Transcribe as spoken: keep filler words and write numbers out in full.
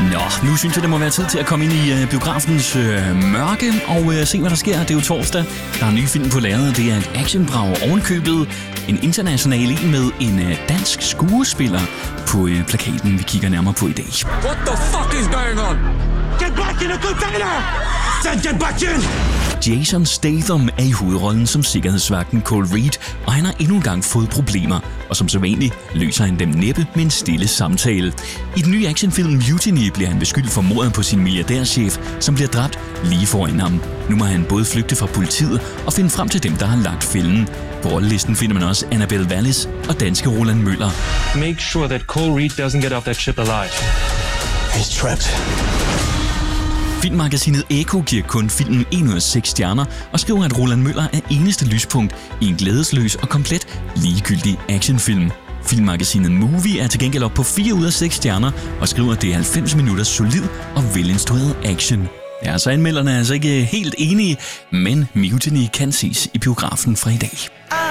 Nå, nu synes jeg, det må være tid til at komme ind i uh, biografens uh, mørke og uh, se, hvad der sker. Det er jo torsdag. Der er en ny film på lærredet. Det er et actionbrag ovenkøbet. En international en med en uh, dansk skuespiller på uh, plakaten, vi kigger nærmere på i dag. What the fuck is going on? Get back in the container! Then get back in! Jason Statham er i hovedrollen som sikkerhedsvagten Cole Reed, og han har endnu en gang fået problemer, og som sædvanligt løser han dem næppe med en stille samtale. I den nye actionfilm Mutiny bliver han beskyldt for mordet på sin milliardærchef, som bliver dræbt lige foran ham. Nu må han både flygte fra politiet og finde frem til dem, der har lagt fælden. På rollelisten finder man også Annabelle Wallis og danske Roland Møller. Make sure that Cole Reed doesn't get off that ship alive. He's trapped. Filmmagasinet Eko giver kun filmen en ud af seks stjerner og skriver, at Roland Møller er eneste lyspunkt i en glædesløs og komplet ligegyldig actionfilm. Filmmagasinet Movie er til gengæld op på fire ud af seks stjerner og skriver, at det er halvfems minutter solid og velinstrueret action. Ja, så anmelderne er altså ikke helt enige, men Mutiny kan ses i biografen fra i dag.